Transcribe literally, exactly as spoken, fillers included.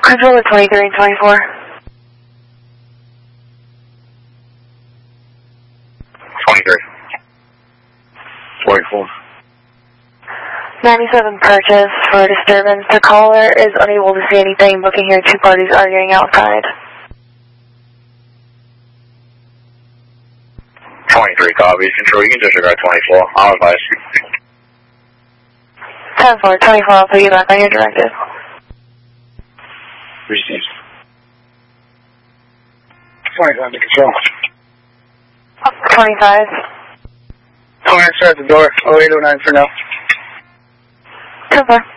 Controller twenty-three and twenty-four. twenty-three. twenty-four. ninety-seven purchase for disturbance. The caller is unable to see anything. Booking here, two parties arguing outside. twenty-three copies. Control, you can disregard twenty-four. I'll advise you. ten four, twenty-four, I'll put you back on your directive. Received. twenty-five to control. twenty-five. Oh, answer at the door. oh eight oh nine for now. ten four.